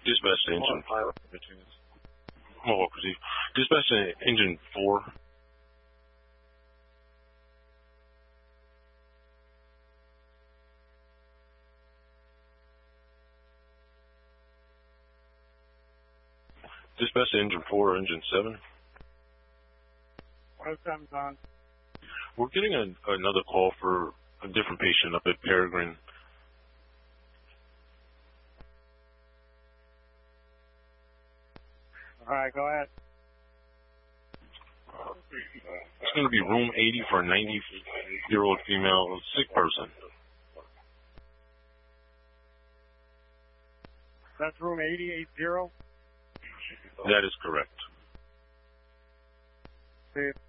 Dispatch to engine. Oh, proceed. Dispatch to engine 4. Dispatch to engine 4 or engine 7. What's that on? We're getting another call for a different patient up at Peregrine. All right, go ahead. It's going to be room 80 for a 90-year-old female sick person. That's room 8080? That is correct. See